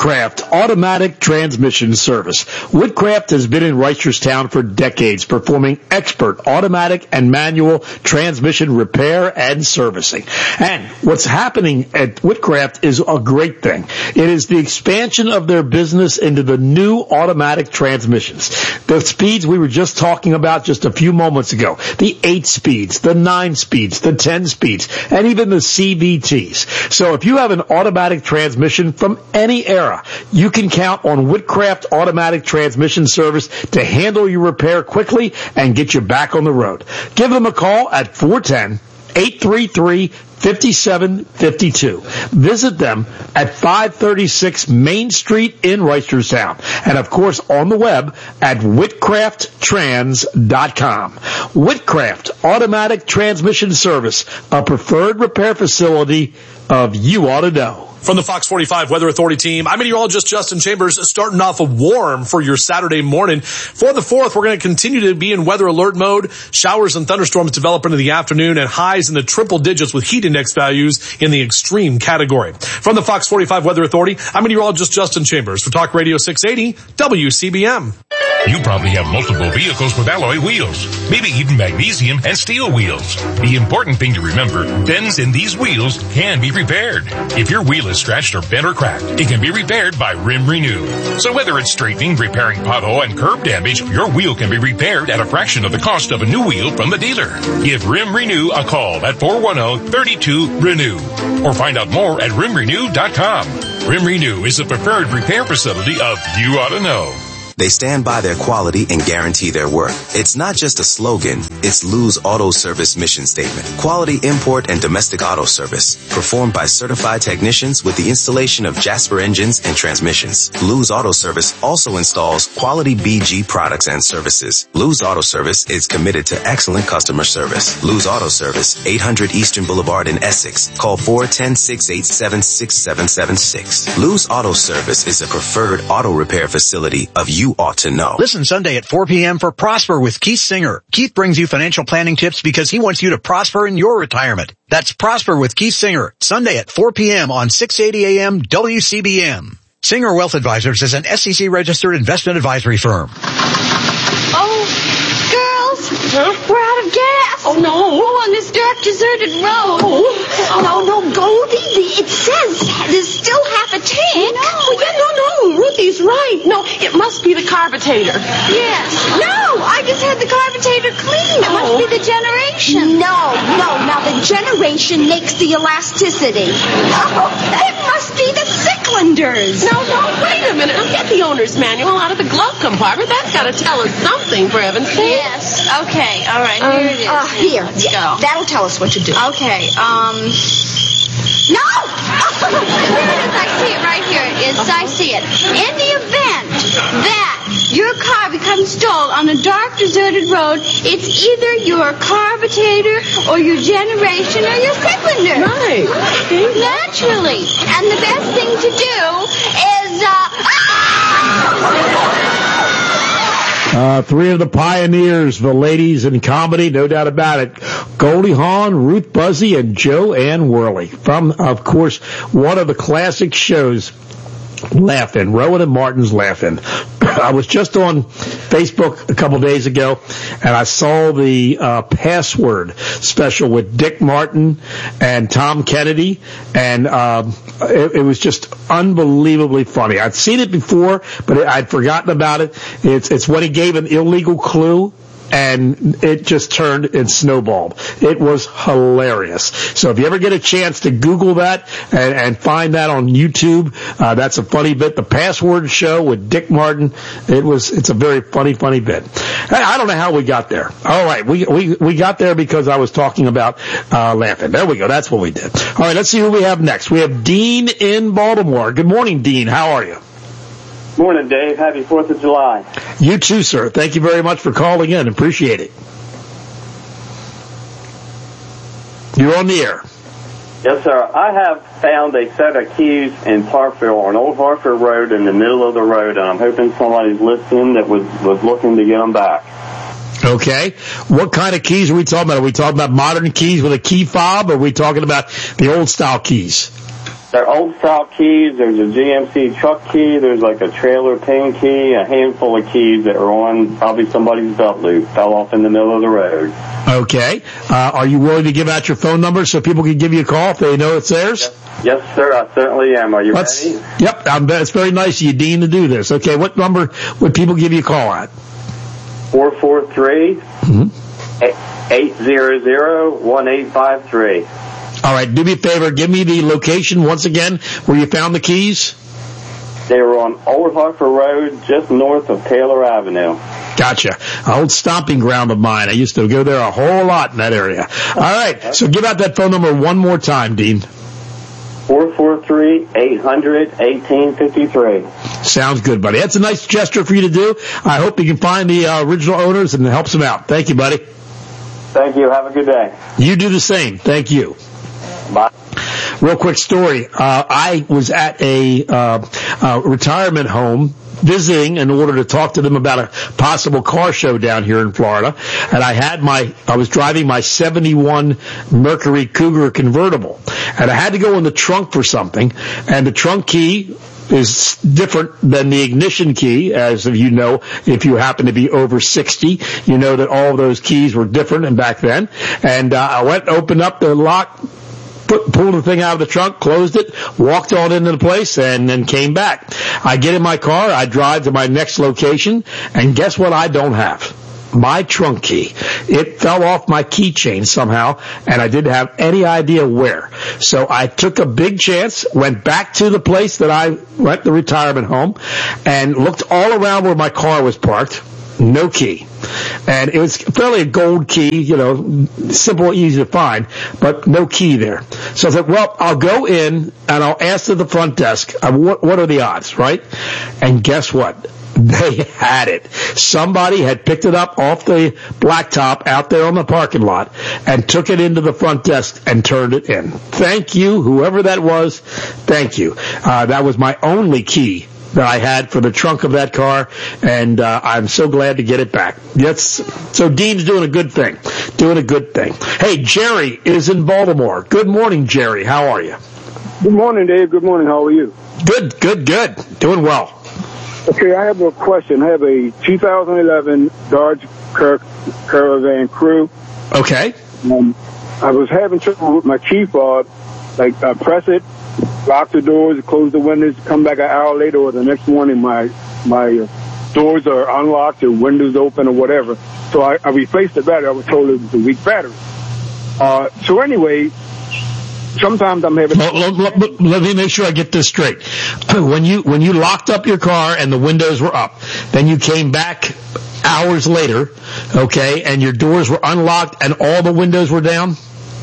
Whitcraft Automatic Transmission Service. Whitcraft has been in Reisterstown for decades, performing expert automatic and manual transmission repair and servicing. And what's happening at Whitcraft is a great thing. It is the expansion of their business into the new automatic transmissions. The speeds we were just talking about just a few moments ago, the 8 speeds, the 9 speeds, the 10 speeds, and even the CVTs. So if you have an automatic transmission from any era, you can count on Whitcraft Automatic Transmission Service to handle your repair quickly and get you back on the road. Give them a call at 410-833-5752. Visit them at 536 Main Street in Reisterstown. And of course on the web at whitcrafttrans.com. Whitcraft Automatic Transmission Service, a preferred repair facility of You Ought to Know. From the Fox 45 Weather Authority team, I'm meteorologist Justin Chambers, starting off a warm for your Saturday morning. For the 4th, we're going to continue to be in weather alert mode. Showers and thunderstorms develop into the afternoon and highs in the triple digits with heat index values in the extreme category. From the Fox 45 Weather Authority, I'm meteorologist Justin Chambers for Talk Radio 680 WCBM. You probably have multiple vehicles with alloy wheels, maybe even magnesium and steel wheels. The important thing to remember, bends in these wheels can be repaired. If your wheel is scratched or bent or cracked, it can be repaired by Rim Renew. So whether it's straightening, repairing pothole and curb damage, your wheel can be repaired at a fraction of the cost of a new wheel from the dealer. Give Rim Renew a call at 410-32-RENEW or find out more at rimrenew.com. Rim Renew is a preferred repair facility of You Ought to Know. They stand by their quality and guarantee their work. It's not just a slogan, it's Lou's Auto Service mission statement. Quality import and domestic auto service, performed by certified technicians with the installation of Jasper engines and transmissions. Lou's Auto Service also installs quality BG products and services. Lou's Auto Service is committed to excellent customer service. Lou's Auto Service, 800 Eastern Boulevard in Essex. Call 410-687-6776. Lou's Auto Service is a preferred auto repair facility of You Ought to Know. Listen Sunday at 4 p.m. for Prosper with Keith Singer. Keith brings you financial planning tips because he wants you to prosper in your retirement. That's Prosper with Keith Singer, Sunday at 4 p.m. on 680 a.m. WCBM. Singer Wealth Advisors is an SEC-registered investment advisory firm. Oh, girls, we're out of gas. Oh, no. Oh, on this dark, deserted road. No, Goldie, it says there's still half a tank. No. Ruthie's right. No, it must be the carburetor. Yes. No, I just had the carburetor cleaned. It must be the generation. No. Now the generation makes the elasticity. Oh, it must be the Cylinders. No, wait a minute. Get the owner's manual out of the glove compartment. That's got to tell us something, for heaven's sake. Yes. Okay. All right. Here it is. Here. Let's go. That'll tell us what to do. Okay. No! Here it is. I see it right here. I see it. In the event that your car becomes stalled on a dark, deserted road, it's either your carburetor or your generation or your cylinder. Right. Naturally. And the best thing to do is, Three of the pioneers, the ladies in comedy, no doubt about it. Goldie Hawn, Ruth Buzzy, and Joanne Worley. From, of course, one of the classic shows, Laugh-In, Rowan and Martin's Laugh-In. I was just on Facebook a couple days ago, and I saw the Password special with Dick Martin and Tom Kennedy, and it was just unbelievably funny. I'd seen it before, but I'd forgotten about it. It's when he gave an illegal clue, and it just turned and snowballed. It was hilarious. So if you ever get a chance to Google that and find that on YouTube, that's a funny bit. The Password show with Dick Martin, it's a very funny bit. I don't know how we got there. All right, we got there because I was talking about Laugh-In. There we go. That's what we did. All right, let's see who we have next. We have Dean in Baltimore. Good morning, Dean. How are you? Morning, Dave. Happy 4th of July. You too, sir. Thank you very much for calling in. Appreciate it. You're on the air. Yes, sir. I have found a set of keys in Parkville on Old Hartford Road in the middle of the road, and I'm hoping somebody's listening that was looking to get them back. Okay. What kind of keys are we talking about? Are we talking about modern keys with a key fob, or are we talking about the old-style keys? They're old style keys. There's a GMC truck key. There's like a trailer pin key, a handful of keys that are on probably somebody's belt loop. Fell off in the middle of the road. Okay. Are you willing to give out your phone number so people can give you a call if they know it's theirs? Yes, sir. I certainly am. Are you ready? Yep. It's very nice of you, Dean, to do this. Okay. What number would people give you a call at? 443-800-1853. All right, do me a favor. Give me the location once again where you found the keys. They were on Old Hartford Road, just north of Taylor Avenue. Gotcha. An old stomping ground of mine. I used to go there a whole lot in that area. All right, so give out that phone number one more time, Dean. 443-800-1853. Sounds good, buddy. That's a nice gesture for you to do. I hope you can find the original owners and it helps them out. Thank you, buddy. Thank you. Have a good day. You do the same. Thank you. Bye. Real quick story. I was at a retirement home visiting in order to talk to them about a possible car show down here in Florida. And I was driving my 71 Mercury Cougar convertible. And I had to go in the trunk for something. And the trunk key is different than the ignition key, as you know, if you happen to be over 60, you know that all of those keys were different and back then. And I went and opened up the lock, pulled the thing out of the trunk, closed it, walked on into the place, and then came back. I get in my car, I drive to my next location, and guess what I don't have? My trunk key. It fell off my keychain somehow, and I didn't have any idea where. So I took a big chance, went back to the place that I went, the retirement home, and looked all around where my car was parked. No key. And it was fairly a gold key, simple, easy to find, but no key there. So I said, well, I'll go in and I'll ask to the front desk, what are the odds, right? And guess what? They had it. Somebody had picked it up off the blacktop out there on the parking lot and took it into the front desk and turned it in. Thank you, whoever that was. Thank you. That was my only key that I had for the trunk of that car, and I'm so glad to get it back. Yes. So Dean's doing a good thing. Hey, Jerry is in Baltimore. Good morning, Jerry. How are you? Good morning, Dave. Good morning. How are you? Good. Doing well. Okay, I have a question. I have a 2011 Dodge Caravan Crew. Okay. I was having trouble with my key fob. Like, I press it, lock the doors, close the windows, come back an hour later or the next morning, my doors are unlocked, the windows open or whatever. So I replaced the battery. I was told it was a weak battery. So anyway, sometimes I'm having... Let me make sure I get this straight. When you locked up your car and the windows were up, then you came back hours later, okay, and your doors were unlocked and all the windows were down?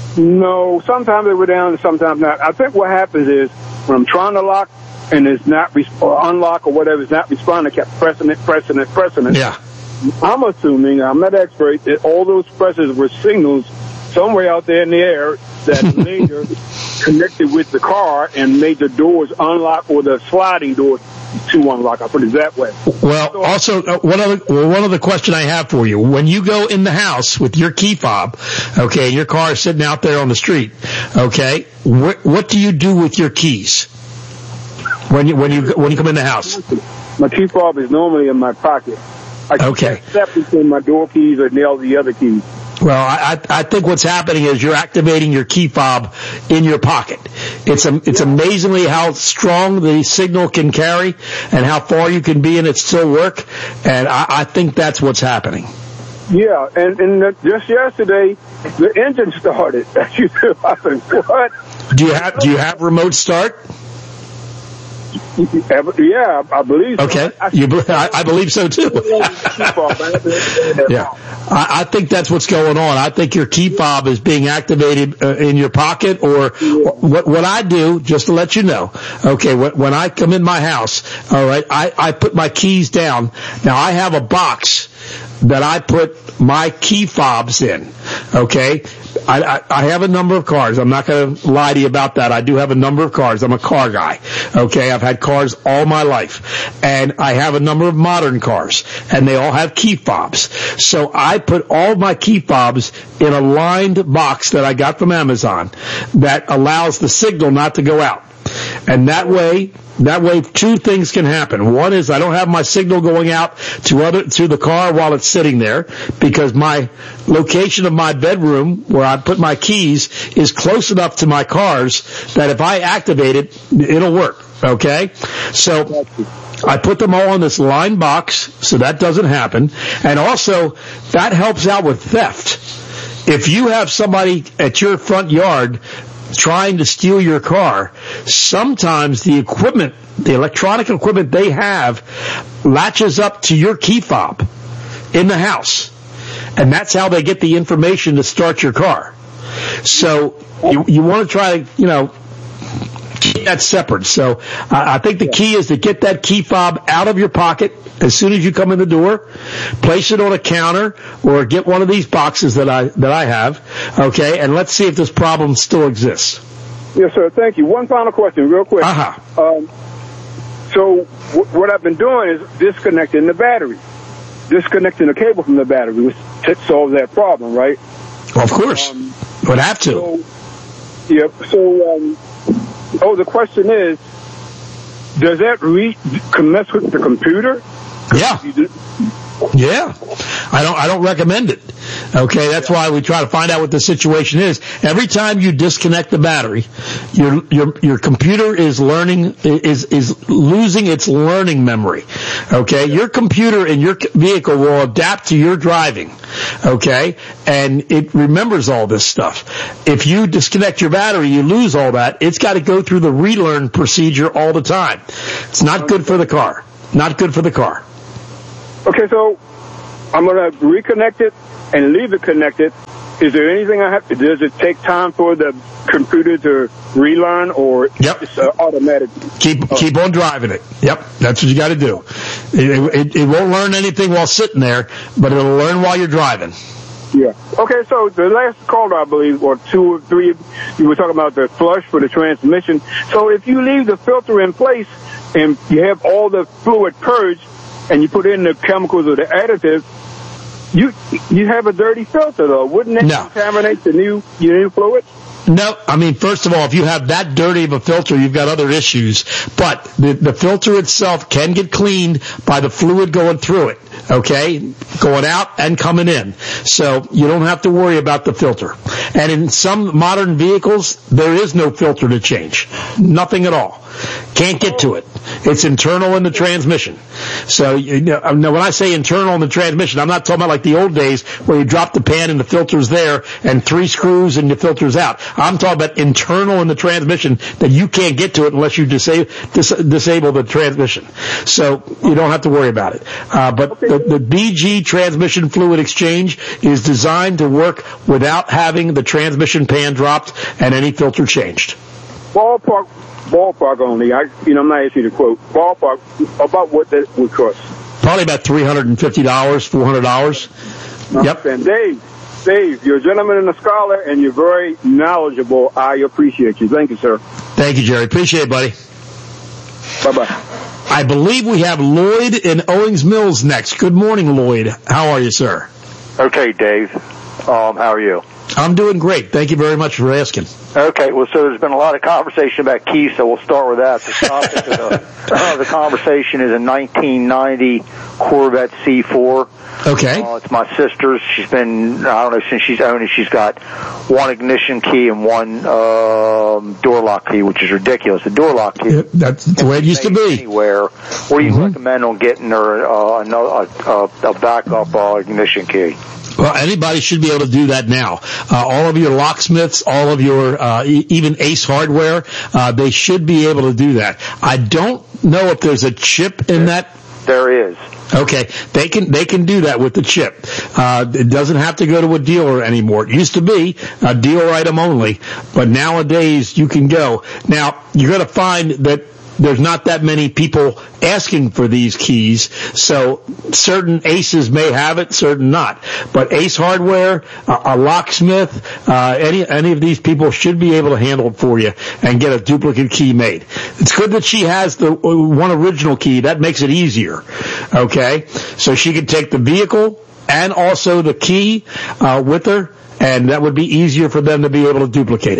No, sometimes they were down and sometimes not. I think what happens is when I'm trying to lock and it's not unlock or whatever, it's not responding, I kept pressing it. Yeah. I'm assuming, I'm not an expert, that all those presses were signals somewhere out there in the air that later connected with the car and made the doors unlock or the sliding doors to unlock. I'll put it that way. Well, also, one other question I have for you. When you go in the house with your key fob, okay, your car is sitting out there on the street, okay, what do you do with your keys when you come in the house? My key fob is normally in my pocket. I okay. Except between my door keys or nail the other keys. Well, I think what's happening is you're activating your key fob in your pocket. It's amazingly how strong the signal can carry and how far you can be and it still work. And I think that's what's happening. Yeah, and just yesterday the engine started. What? Do you have remote start? Yeah, I believe so. Okay. I believe so too. Yeah. I think that's what's going on. I think your key fob is being activated in your pocket, or what I do, just to let you know, okay, when I come in my house, all right, I put my keys down. Now I have a box that I put my key fobs in, okay? I have a number of cars. I'm not going to lie to you about that. I do have a number of cars. I'm a car guy. Okay. I've had cars all my life. And I have a number of modern cars. And they all have key fobs. So I put all my key fobs in a lined box that I got from Amazon that allows the signal not to go out. And that way, two things can happen. One is I don't have my signal going out to the car while it's sitting there, because my location of my bedroom where I put my keys is close enough to my cars that if I activate it, it'll work. Okay? So I put them all on this line box so that doesn't happen. And also, that helps out with theft. If you have somebody at your front yard trying to steal your car, sometimes the equipment, the electronic equipment they have, latches up to your key fob in the house. And that's how they get the information to start your car. So you want to try to, keep that separate. So I think the key is to get that key fob out of your pocket as soon as you come in the door, place it on a counter, or get one of these boxes that I have, okay, and let's see if this problem still exists. Yes, sir. Thank you. One final question, real quick. So what I've been doing is disconnecting the battery, disconnecting the cable from the battery, which solves that problem, right? Well, of course. Would have to. The question is, does that mess with the computer? Yeah. Yeah. I don't recommend it. Okay, that's why we try to find out what the situation is. Every time you disconnect the battery, your computer is losing its learning memory. Okay? Your computer in your vehicle will adapt to your driving. Okay? And it remembers all this stuff. If you disconnect your battery, you lose all that. It's got to go through the relearn procedure all the time. It's not good for the car. Not good for the car. Okay, so I'm going to reconnect it and leave it connected. Is there anything I have to do? Does it take time for the computer to relearn, or it's automatic? Keep on driving it. Yep, that's what you got to do. It won't learn anything while sitting there, but it'll learn while you're driving. Yeah. Okay, so the last caller, I believe, or two or three, you were talking about the flush for the transmission. So if you leave the filter in place and you have all the fluid purged, and you put in the chemicals or the additives, you have a dirty filter, though. Wouldn't that contaminate your new fluid? No, I mean, first of all, if you have that dirty of a filter, you've got other issues. But the filter itself can get cleaned by the fluid going through it, okay? Going out and coming in. So you don't have to worry about the filter. And in some modern vehicles, there is no filter to change. Nothing at all. Can't get to it. It's internal in the transmission. So, when I say internal in the transmission, I'm not talking about like the old days where you drop the pan and the filter's there and 3 screws and the filter's out. I'm talking about internal in the transmission that you can't get to it unless you disable the transmission. So you don't have to worry about it. But the BG transmission fluid exchange is designed to work without having the transmission pan dropped and any filter changed. Ballpark only. I'm not asking you to quote. Ballpark, about what that would cost? Probably about $350, $400. Yep. And Dave, you're a gentleman and a scholar, and you're very knowledgeable. I appreciate you. Thank you, sir. Thank you, Jerry. Appreciate it, buddy. Bye-bye. I believe we have Lloyd in Owings Mills next. Good morning, Lloyd. How are you, sir? Okay, Dave. How are you? I'm doing great. Thank you very much for asking. Okay, well, so there's been a lot of conversation about keys, so we'll start with that. The topic of the conversation is a 1990 Corvette C4. Okay. It's my sister's. She's been, I don't know, since she's owned it, she's got one ignition key and one door lock key, which is ridiculous. The door lock key. Yeah, that's the way it used to be. Anywhere. What do you recommend on getting her a backup ignition key? Well, anybody should be able to do that now. All of your locksmiths, all of your, even Ace Hardware, they should be able to do that. I don't know if there's a chip in that. There is. Okay, they can do that with the chip. It doesn't have to go to a dealer anymore. It used to be a dealer item only, but nowadays you can go. Now, you're going to find that there's not that many people asking for these keys, so certain Aces may have it, certain not. But Ace Hardware, a locksmith, any of these people should be able to handle it for you and get a duplicate key made. It's good that she has the one original key. That makes it easier. Okay? So she can take the vehicle and also the key with her, and that would be easier for them to be able to duplicate it.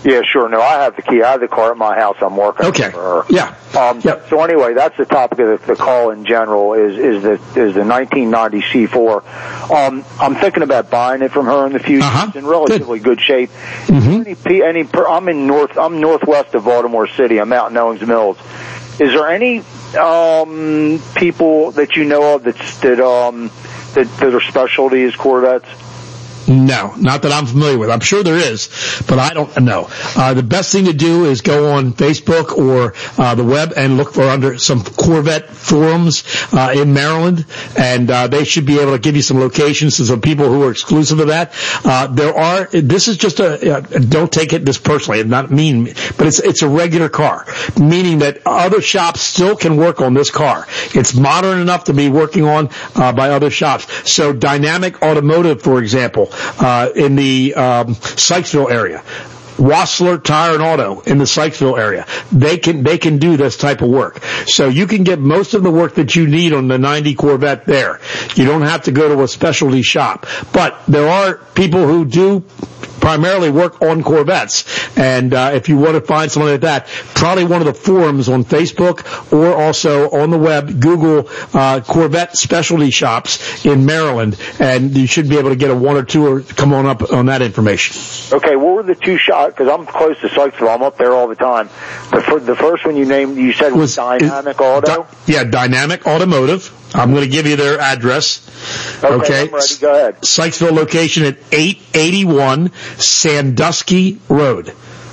Yeah, sure. No, I have the key. I have the car at my house. I'm working for her. Yeah. Yep. So anyway, that's the topic of the call in general is the 1990 C4. I'm thinking about buying it from her in the future. It's in relatively good shape. Mm-hmm. I'm northwest of Baltimore City. I'm out in Owings Mills. Is there any people that you know of that their specialty is Corvettes? No, not that I'm familiar with. I'm sure there is, but I don't know. The best thing to do is go on Facebook or the web and look for under some Corvette forums in Maryland, and they should be able to give you some locations to some people who are exclusive of that. This is just don't take this personally, it's not mean, but it's a regular car, meaning that other shops still can work on this car. It's modern enough to be working on by other shops. So Dynamic Automotive, for example, in the Sykesville area, Wassler Tire and Auto in the Sykesville area, they can do this type of work. So you can get most of the work that you need on the 90 Corvette there. You don't have to go to a specialty shop. But there are people who do primarily work on Corvettes, and if you want to find something like that, probably one of the forums on Facebook or also on the web, Google Corvette specialty shops in Maryland, and you should be able to get a one or two or come on up on that information. Okay, what were the two shops? Because I'm close to Sykesville, I'm up there all the time. The first one you said was Dynamic Auto? Dynamic Automotive. I'm going to give you their address. Okay. I'm ready. Go ahead. Sykesville location at 881 Sandusky Road.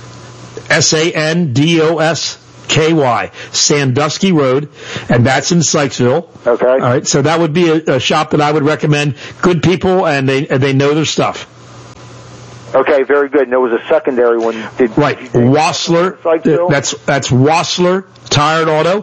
Sandosky. Sandusky Road. And that's in Sykesville. Okay. All right. So that would be a shop that I would recommend. Good people, and they know their stuff. Okay, very good. And there was a secondary one. Wassler. That's Wassler Tire and Auto.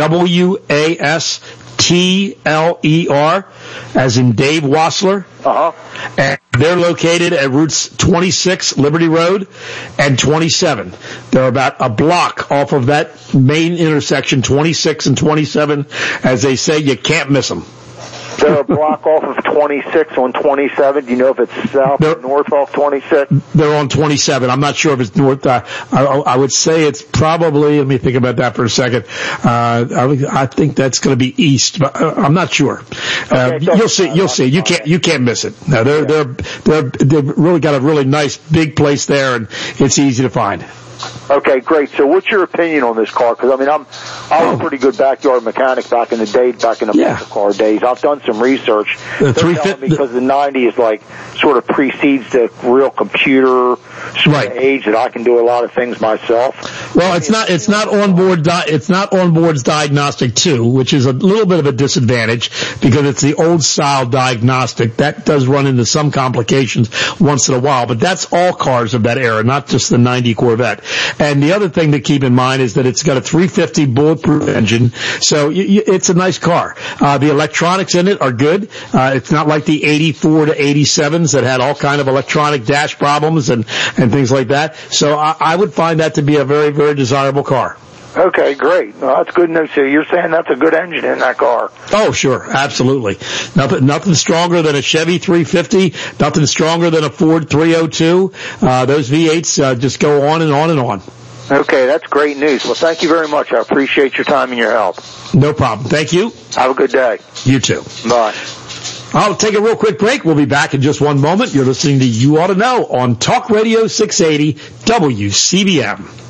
Wastler, as in Dave Wassler. And they're located at routes 26 Liberty Road and 27. They're about a block off of that main intersection, 26 and 27. As they say, you can't miss them. They're a block off of 26 on 27. Do you know if it's south or north off 26? They're on 27. I'm not sure if it's north. I would say it's probably, let me think about that for a second. I think that's going to be east, but I'm not sure. You'll see. You can't miss it. No, they've really got a really nice big place there, and it's easy to find. Okay, great. So what's your opinion on this car? Because, I was a pretty good backyard mechanic back in the muscle car days. I've done some research. Because the 90 is sort of precedes the real computer age that I can do a lot of things myself. Well, it's not onboard diagnostic 2, which is a little bit of a disadvantage because it's the old style diagnostic. That does run into some complications once in a while, but that's all cars of that era, not just the 90 Corvette. And the other thing to keep in mind is that it's got a 350 bulletproof engine, so it's a nice car. The electronics in it are good. It's not like the 84 to 87s that had all kind of electronic dash problems and things like that. So I would find that to be a very, very desirable car. Okay, great. Well, that's good news. So you're saying that's a good engine in that car? Oh, sure, absolutely. Nothing stronger than a Chevy 350. Nothing stronger than a Ford 302. Those V8s just go on and on and on. Okay, that's great news. Well, thank you very much. I appreciate your time and your help. No problem. Thank you. Have a good day. You too. Bye. I'll take a real quick break. We'll be back in just one moment. You're listening to You Ought to Know on Talk Radio 680 WCBM.